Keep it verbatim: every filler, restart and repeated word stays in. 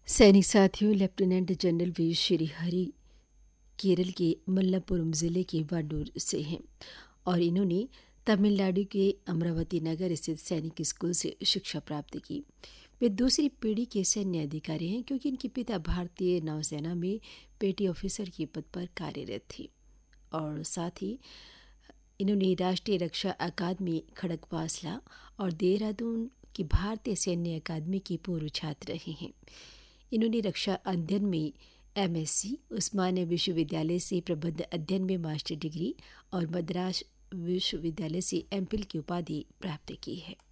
सैनिक साथियों, lieutenant general we Shrihari Kerala के मल्लपुरम ज़िले के वांडूर से हैं और इन्होंने तमिलनाडु के अमरावती नगर स्थित सैनिक स्कूल से शिक्षा प्राप्त की। वे दूसरी पीढ़ी के सैन्य अधिकारी हैं क्योंकि इनके पिता भारतीय नौसेना में पेटी ऑफिसर के पद पर कार्यरत थे और साथ ही इन्होंने राष्ट्रीय रक्षा अकादमी खड़गवासला और देहरादून की भारतीय सैन्य अकादमी की पूर्व छात्र रहे हैं। इन्होंने रक्षा अध्ययन में एमएससी, उस्मानिया विश्वविद्यालय से प्रबंध अध्ययन में मास्टर डिग्री और मद्रास विश्वविद्यालय से एमफिल की उपाधि प्राप्त की है।